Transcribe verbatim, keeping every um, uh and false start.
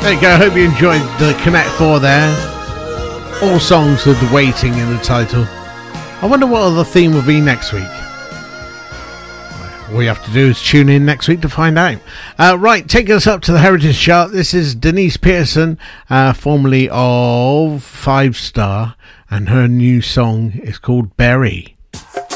There you go. I hope you enjoyed the Connect Four there. All songs with the waiting in the title. I wonder what other theme will be next week. All you have to do is tune in next week to find out. Uh, right, taking us up to the Heritage Chart. This is Denise Pearson, uh, formerly of Five Star, and her new song is called Berry.